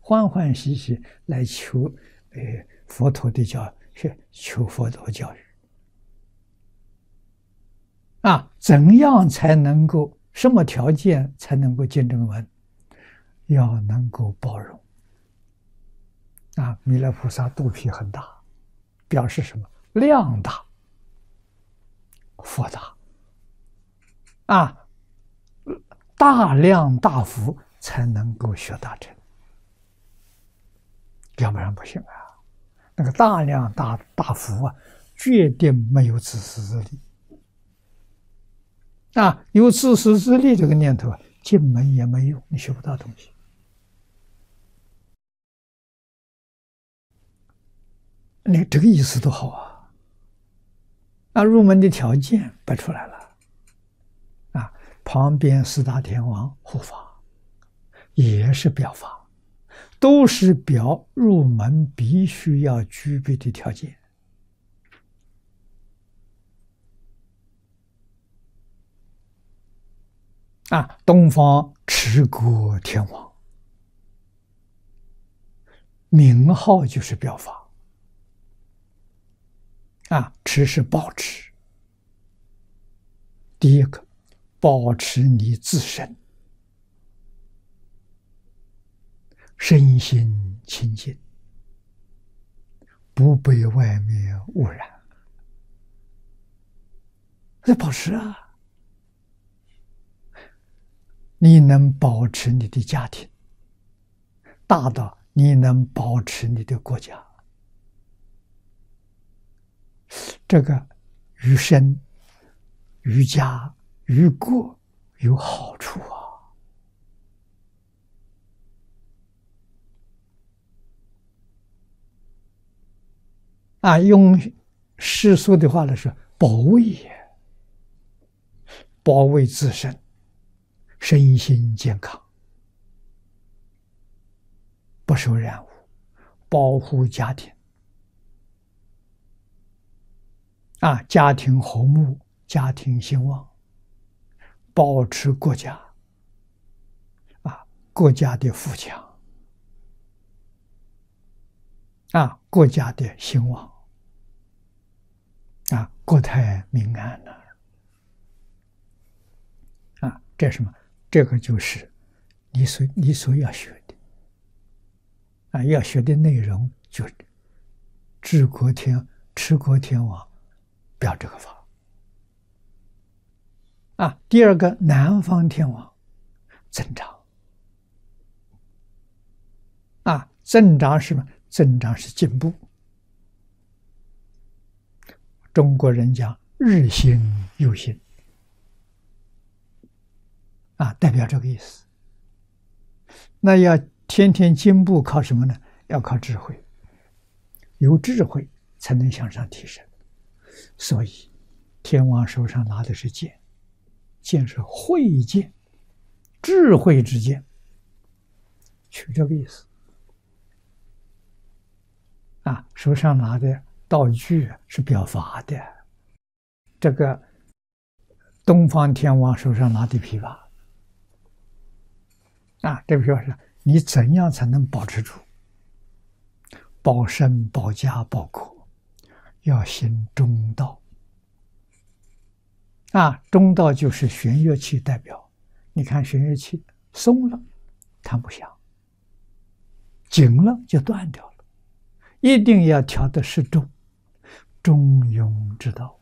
欢欢喜喜来求佛陀的求佛陀教育啊！怎样才能够？什么条件才能够见正闻？要能够包容啊！弥勒菩萨肚皮很大，表示什么？量大，福大啊！大量大福才能够学大乘，要不然不行啊！那个大量大福啊，决定没有自私自利啊！有自私自利这个念头，进门也没用，你学不到东西。你这个意思多好啊！啊，入门的条件摆出来了啊，旁边四大天王护法也是表法，都是表入门必须要具备的条件啊。东方持国天王名号就是表法啊，持是保持。第一个，保持你自身身心清净，不被外面污染。这保持啊，你能保持你的家庭，大到你能保持你的国家，这个于身、于家、于国有好处啊！用世俗的话来说，保卫保卫自身身心健康，不受染污，保护家庭啊，家庭和睦，家庭兴旺，保持国家啊，国家的富强啊，国家的兴旺啊，国泰民安呢啊，这是什么？这个就是你所要学的啊，要学的内容就持国天王表这个法啊。第二个，南方天王增长啊，增长是什么？增长是进步。中国人讲日新又新啊，代表这个意思。那要天天进步，靠什么呢？要靠智慧，有智慧才能向上提升。所以天王手上拿的是剑，剑是慧剑，智慧之剑，取这个意思啊。手上拿的道具是表法的，这个东方天王手上拿的琵琶啊，这表示你怎样才能保持住保身、保家、保国，要行中道啊。中道就是弦乐器代表，你看弦乐器松了弹不响，紧了就断掉了，一定要调得适中，中庸之道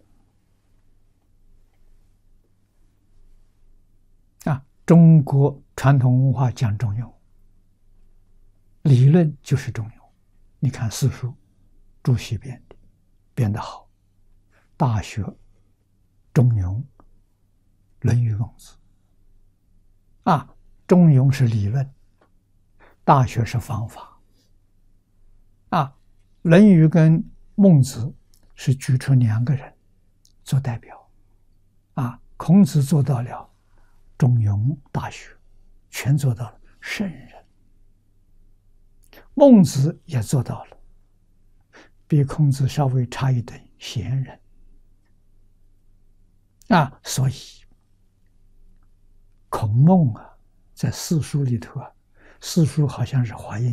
啊。中国传统文化讲中庸，理论就是中庸。你看四书，朱熹编得好，大学、中庸、论语、孟子啊。中庸是理论，大学是方法啊。论语跟孟子是举出两个人做代表啊。孔子做到了中庸大学，全做到了圣人。孟子也做到了，比孔子稍微差一等贤人啊。所以孔孟啊，在四书里头啊，四书好像是华严